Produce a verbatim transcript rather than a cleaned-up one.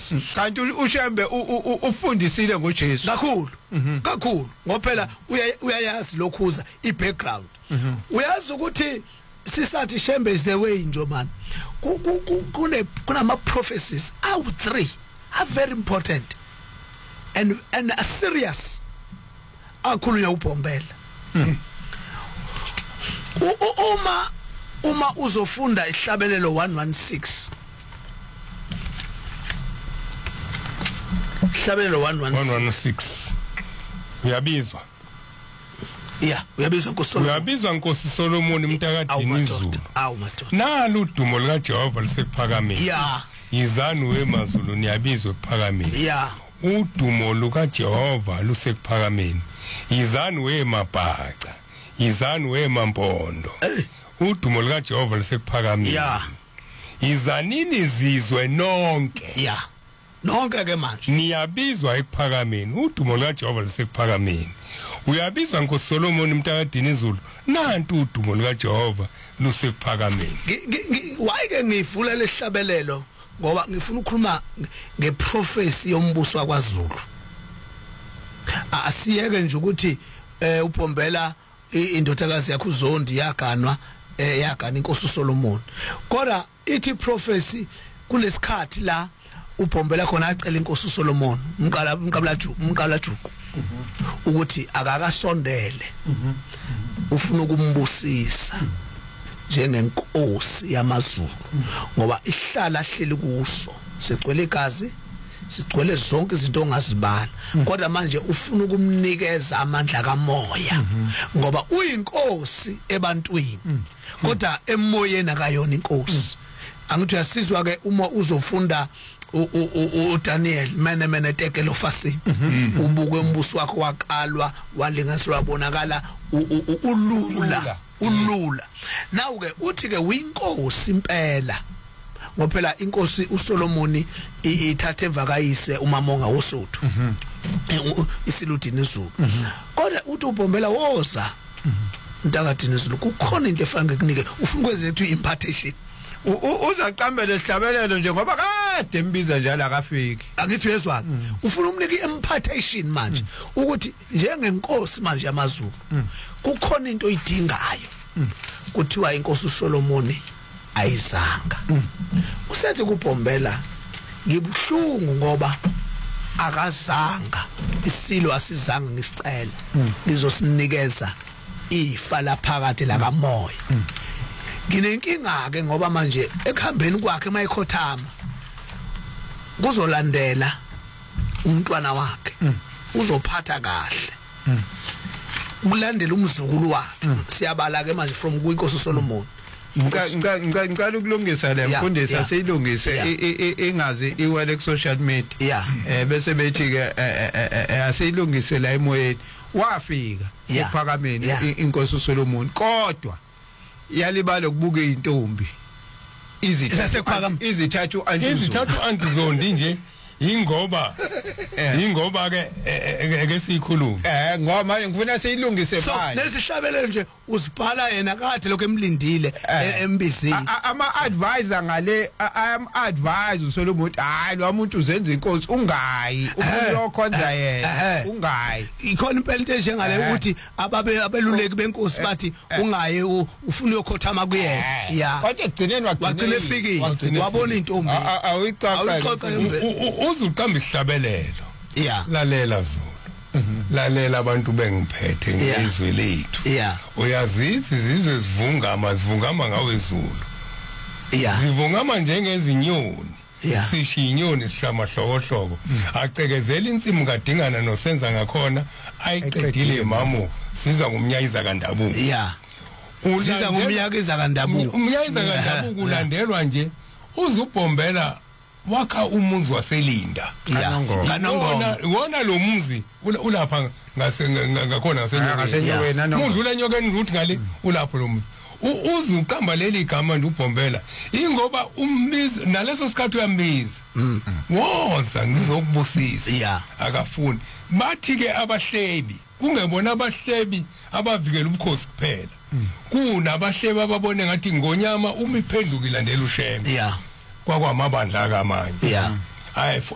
kanti uShembe ufundisile ngoJesu kakhulu kakhulu ngophela uyayazi lokhuza ibackground uyazi ukuthi sisathi Shembe is the way nje man kune kunama prophecies awu three are very important and and are serious akhulunywa uBhombela uma uma uzofunda ihlabelelo one sixteen ihlabelelo one sixteen uyabizwa yeah uyabizwa nkoSolomon uyabizwa nkosi Solomon umntakadinizulu awu madoda nalo udumo lika Jehova lisephakameni yeah izanu wemazulu niyabizwa ephakameni yeah udumo luka Jehova lusephakameni izanu wemabhaca izanu wemampondo udumo lika Jehova lisephakameni yeah izanini zizwe nonke yeah nonke ke manje niyabizwa ephakameni udumo lika Jehova lisephakameni uyabizwa nkosi Solomon umntakadinizulu nantu udumo lika Jehova lusephakameni why ke ngivula lehlabelelo ngoba ngifuna ukukhuluma ngeprophecy yombuso wakwaZulu asiyeke nje ukuthi uBhombela indodakazi yakhe uZondi yaganwa yagana inkosi uSolomon kodwa ithi prophecy kunesikhathi la uBhombela khona acela inkosi uSolomon umqala umqablajuku umqablajuku ukuthi akakasondele ufuna ukumbusisa njengenkosi yamaZulu ngoba ihlala hleli kuso sigcwele igazi sigcwele zonke izinto ongazibala kodwa manje ufuna ukumnikeza amandla kamoya ngoba uyinkosi ebantwini kodwa emoyeni akayona inkosi angithi uyasizwa ke uma uzofunda uDaniel mene mene tekelo fasini ubuke umbuso wakho waqalwa walingaswa wabonakala ulula ulula nawu ke uthi ke uyinkosi impela ngophela inkosi uSolomoni ithathe evakayise umamonga woSuthu isiludini izulu kodwa uthi uBhombela woza ntakadini izulu kukhona into efana ngekunike ufuna ukwenza ukuthi impartation uzaqambela esihlabelelo nje ngoba kade embiza njalo akafiki angithi uyezwa ufuna umnika impartation manje ukuthi njengenkosi manje yamaZulu kukhona into oyidingayo kuthiwa inkosi uSolomoni ayizanga usethi kuBhombela ngibuhlungu ngoba akazanga isilo asizanga ngisicela ngizosinikeza ifa laphakathi la kamoya nginenkinga ke ngoba manje ekhambeni kwakhe mayikhothama kuzolandela umntwana wakhe uzophatha kahle ulandela umzukulu wakhe siyabala ke manje from kuinkosi uSolomon ngicela ngicela ukulungisa le mfundisi aseyilungise engazi iwele ku social media eh bese bethi ke aseyilungise la emoyeni wafika ephakameni inkosi uSolomon kodwa yalibala ukubuka izintombi izithathu izithathu izithathu antizondi nje ingoba ingoba ke ke sikhuluma eh ngoba manje ngifuna seyilungise manje nesihlabelelo nje usibhala yena kade lokho emlindile embizini ama advisor ngale am advise uSolomon hayi lo muntu uzenza inkosi ungayi umuntu yokhonza yena ungayi ikhona impela into njengale ukuthi ababe abeluleki benkosi bathi ungayi ufuna uyokhothama kuyena ya kodwa egcineni wagcina efikile wabona intombi awuyiqoqa uzuqamba isihlabelelo yeah lalela Zulu lalela abantu bengiphethe ngezwe lethu yeah uyazithi izizwe zivungama zivungama ngawe Zulu yeah zivungama njengezinyoni yeah sisho inyoni sishama hlokohloko acekezela insimu kadingana nosenza ngakhona ayiqedile mamo siza ngumnyayiza kandabuko yeah usiza ngumnyayiza kandabuko umnyayiza kandabuko ulandelwa nje uzuBhombela wakha umuzi waselinda kanongoma wona lo muzi ulapha ngase ngakhona ngasenyokeni mudlula enyokeni ukuthi ngale ulapho lo muzi uzuqamba leli igama nje uBhombela ingoba umbizi naleso sikhathi uyambiza woza ngizokubusisa akafuni bathi ke abahlebi kungebona abahlebi abavikela ubukhosi kuphela kunabahlebi ababone ngathi ngonyama uma iphenduka ilandela uShembe yeah kwakwamabandla kamanje yeah hayi